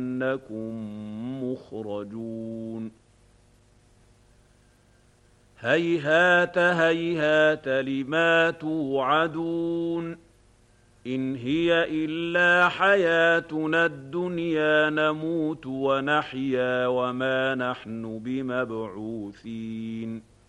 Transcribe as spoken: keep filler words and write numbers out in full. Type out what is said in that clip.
إنكم مخرجون هيهات هيهات لما توعدون إن هي إلا حياتنا الدنيا نموت ونحيا وما نحن بمبعوثين